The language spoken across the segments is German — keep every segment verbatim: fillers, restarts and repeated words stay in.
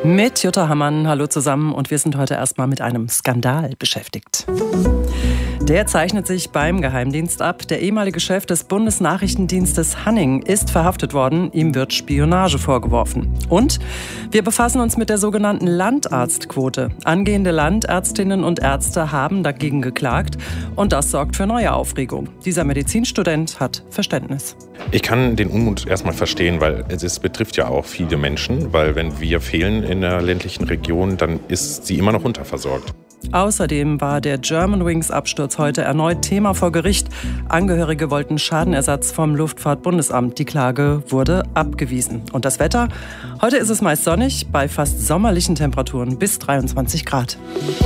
Mit Jutta Hammann, hallo zusammen, und wir sind heute erstmal mit einem Skandal beschäftigt. Der zeichnet sich beim Geheimdienst ab. Der ehemalige Chef des Bundesnachrichtendienstes Hanning ist verhaftet worden. Ihm wird Spionage vorgeworfen. Und wir befassen uns mit der sogenannten Landarztquote. Angehende Landärztinnen und Ärzte haben dagegen geklagt und das sorgt für neue Aufregung. Dieser Medizinstudent hat Verständnis. Ich kann den Unmut erstmal verstehen, weil es betrifft ja auch viele Menschen, weil wenn wir fehlen in der ländlichen Region, dann ist sie immer noch unterversorgt. Außerdem war der Germanwings-Absturz heute erneut Thema vor Gericht. Angehörige wollten Schadenersatz vom Luftfahrtbundesamt. Die Klage wurde abgewiesen. Und das Wetter? Heute ist es meist sonnig, bei fast sommerlichen Temperaturen bis dreiundzwanzig Grad.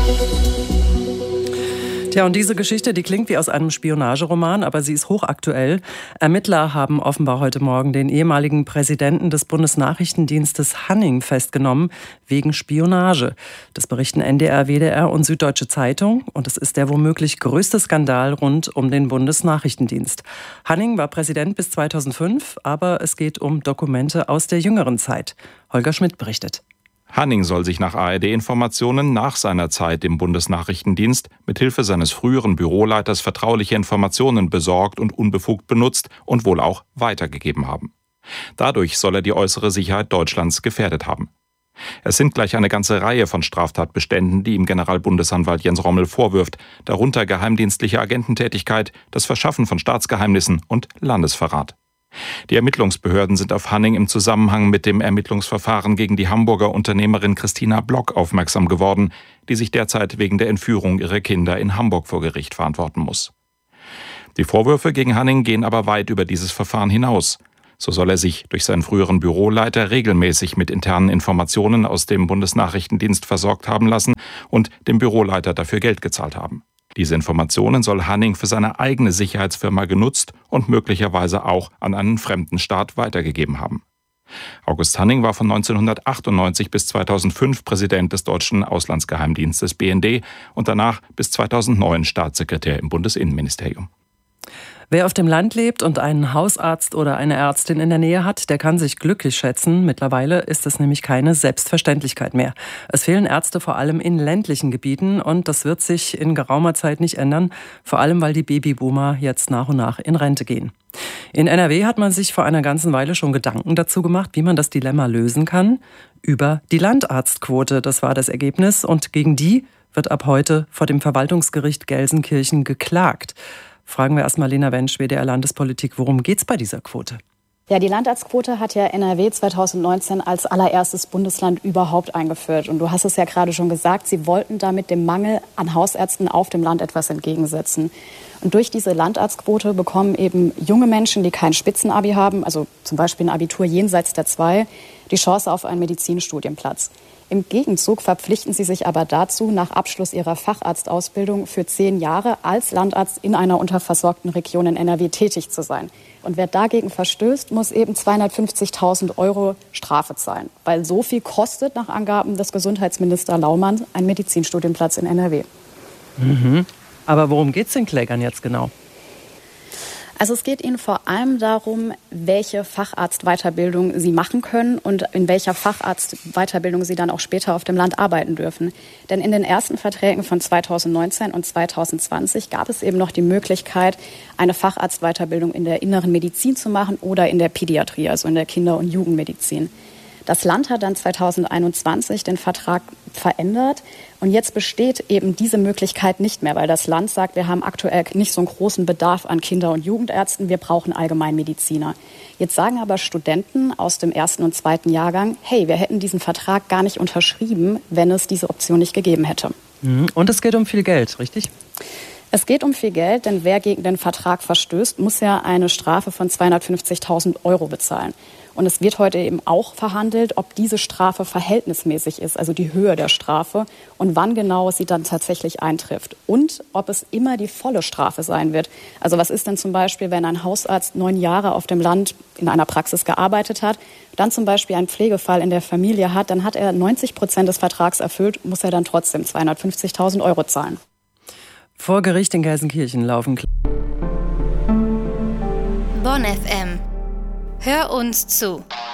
Tja, und diese Geschichte, die klingt wie aus einem Spionageroman, aber sie ist hochaktuell. Ermittler haben offenbar heute Morgen den ehemaligen Präsidenten des Bundesnachrichtendienstes Hanning festgenommen, wegen Spionage. Das berichten N D R, W D R und Süddeutsche Zeitung. Und es ist der womöglich größte Skandal rund um den Bundesnachrichtendienst. Hanning war Präsident bis zweitausendfünf, aber es geht um Dokumente aus der jüngeren Zeit. Holger Schmidt berichtet. Hanning soll sich nach A R D-Informationen nach seiner Zeit im Bundesnachrichtendienst mithilfe seines früheren Büroleiters vertrauliche Informationen besorgt und unbefugt benutzt und wohl auch weitergegeben haben. Dadurch soll er die äußere Sicherheit Deutschlands gefährdet haben. Es sind gleich eine ganze Reihe von Straftatbeständen, die ihm Generalbundesanwalt Jens Rommel vorwirft, darunter geheimdienstliche Agententätigkeit, das Verschaffen von Staatsgeheimnissen und Landesverrat. Die Ermittlungsbehörden sind auf Hanning im Zusammenhang mit dem Ermittlungsverfahren gegen die Hamburger Unternehmerin Christina Block aufmerksam geworden, die sich derzeit wegen der Entführung ihrer Kinder in Hamburg vor Gericht verantworten muss. Die Vorwürfe gegen Hanning gehen aber weit über dieses Verfahren hinaus. So soll er sich durch seinen früheren Büroleiter regelmäßig mit internen Informationen aus dem Bundesnachrichtendienst versorgt haben lassen und dem Büroleiter dafür Geld gezahlt haben. Diese Informationen soll Hanning für seine eigene Sicherheitsfirma genutzt und möglicherweise auch an einen fremden Staat weitergegeben haben. August Hanning war von neunzehnhundertachtundneunzig bis zweitausendfünf Präsident des deutschen Auslandsgeheimdienstes B N D und danach bis zweitausendneun Staatssekretär im Bundesinnenministerium. Wer auf dem Land lebt und einen Hausarzt oder eine Ärztin in der Nähe hat, der kann sich glücklich schätzen. Mittlerweile ist es nämlich keine Selbstverständlichkeit mehr. Es fehlen Ärzte vor allem in ländlichen Gebieten und das wird sich in geraumer Zeit nicht ändern, vor allem weil die Babyboomer jetzt nach und nach in Rente gehen. In N R W hat man sich vor einer ganzen Weile schon Gedanken dazu gemacht, wie man das Dilemma lösen kann. Über die Landarztquote, das war das Ergebnis, und gegen die wird ab heute vor dem Verwaltungsgericht Gelsenkirchen geklagt. Fragen wir erstmal Lena Wensch, W D R Landespolitik. Worum geht's bei dieser Quote? Ja, die Landarztquote hat ja N R W zweitausendneunzehn als allererstes Bundesland überhaupt eingeführt. Und du hast es ja gerade schon gesagt, sie wollten damit dem Mangel an Hausärzten auf dem Land etwas entgegensetzen. Und durch diese Landarztquote bekommen eben junge Menschen, die kein Spitzenabi haben, also zum Beispiel ein Abitur jenseits der zwei, die Chance auf einen Medizinstudienplatz. Im Gegenzug verpflichten sie sich aber dazu, nach Abschluss ihrer Facharztausbildung für zehn Jahre als Landarzt in einer unterversorgten Region in N R W tätig zu sein. Und wer dagegen verstößt, muss eben zweihundertfünfzigtausend Euro Strafe zahlen. Weil so viel kostet nach Angaben des Gesundheitsminister Laumann ein Medizinstudienplatz in N R W. Mhm. Aber worum geht es den Klägern jetzt genau? Also es geht ihnen vor allem darum, welche Facharztweiterbildung sie machen können und in welcher Facharztweiterbildung sie dann auch später auf dem Land arbeiten dürfen. Denn in den ersten Verträgen von zweitausendneunzehn und zweitausendzwanzig gab es eben noch die Möglichkeit, eine Facharztweiterbildung in der inneren Medizin zu machen oder in der Pädiatrie, also in der Kinder- und Jugendmedizin. Das Land hat dann zweitausendeinundzwanzig den Vertrag verändert und jetzt besteht eben diese Möglichkeit nicht mehr, weil das Land sagt, wir haben aktuell nicht so einen großen Bedarf an Kinder- und Jugendärzten, wir brauchen Allgemeinmediziner. Jetzt sagen aber Studenten aus dem ersten und zweiten Jahrgang, hey, wir hätten diesen Vertrag gar nicht unterschrieben, wenn es diese Option nicht gegeben hätte. Und es geht um viel Geld, richtig? Es geht um viel Geld, denn wer gegen den Vertrag verstößt, muss ja eine Strafe von zweihundertfünfzigtausend Euro bezahlen. Und es wird heute eben auch verhandelt, ob diese Strafe verhältnismäßig ist, also die Höhe der Strafe und wann genau sie dann tatsächlich eintrifft. Und ob es immer die volle Strafe sein wird. Also was ist denn zum Beispiel, wenn ein Hausarzt neun Jahre auf dem Land in einer Praxis gearbeitet hat, dann zum Beispiel einen Pflegefall in der Familie hat, dann hat er neunzig Prozent des Vertrags erfüllt, muss er dann trotzdem zweihundertfünfzigtausend Euro zahlen. Vor Gericht in Gelsenkirchen laufen. Bonn F M. Hör uns zu.